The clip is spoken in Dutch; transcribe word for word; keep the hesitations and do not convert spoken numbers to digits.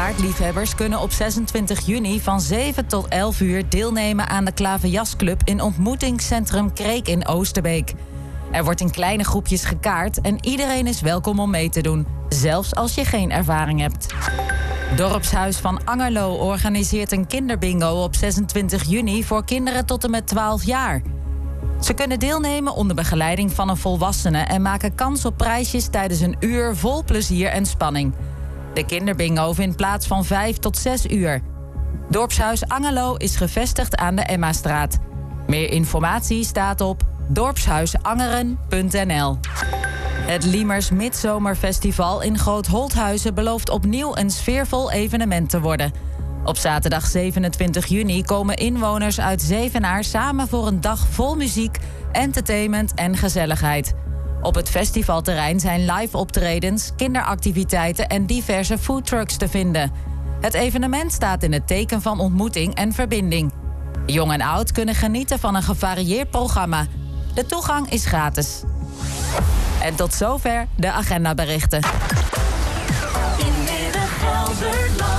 Kaartliefhebbers kunnen op zesentwintig juni van zeven tot elf uur deelnemen aan de Klaverjasclub in ontmoetingscentrum Kreek in Oosterbeek. Er wordt in kleine groepjes gekaart en iedereen is welkom om mee te doen, zelfs als je geen ervaring hebt. Dorpshuis van Angerlo organiseert een kinderbingo op zesentwintig juni voor kinderen tot en met twaalf jaar. Ze kunnen deelnemen onder begeleiding van een volwassene en maken kans op prijsjes tijdens een uur vol plezier en spanning. De kinderbingo vindt plaats van vijf tot zes uur. Dorpshuis Angerlo is gevestigd aan de Emmastraat. Meer informatie staat op dorpshuisangeren punt n l. Het Liemers Midzomerfestival in Groot-Holthuizen belooft opnieuw een sfeervol evenement te worden. Op zaterdag zevenentwintig juni komen inwoners uit Zevenaar samen voor een dag vol muziek, entertainment en gezelligheid. Op het festivalterrein zijn live optredens, kinderactiviteiten en diverse foodtrucks te vinden. Het evenement staat in het teken van ontmoeting en verbinding. Jong en oud kunnen genieten van een gevarieerd programma. De toegang is gratis. En tot zover de agendaberichten. In Midden-Gelderland.